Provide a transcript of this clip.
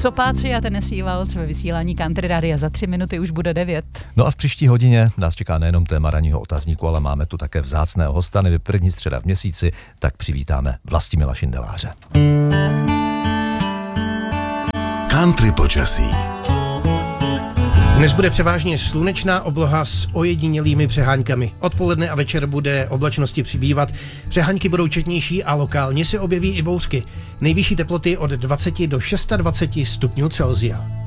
Psopáci a Tennessee Waltz ve vysílání Country Rádia. Za 3 minuty už bude 9. No a v příští hodině nás čeká nejenom téma ranního otazníku, ale máme tu také vzácného hosta, neby první středa v měsíci, tak přivítáme Vlastimila Šindeláře. Country počasí. Dnes bude převážně slunečná obloha s ojedinělými přeháňkami. Odpoledne a večer bude oblačnosti přibývat. Přeháňky budou četnější a lokálně se objeví i bouřky. Nejvyšší teploty od 20 do 26 stupňů Celsia.